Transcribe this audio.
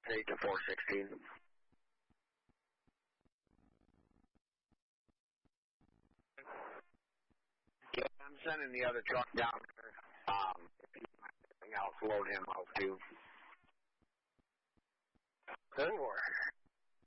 8 to 416. Yeah, I'm sending the other truck down there. If you want anything else, load him out too. 4.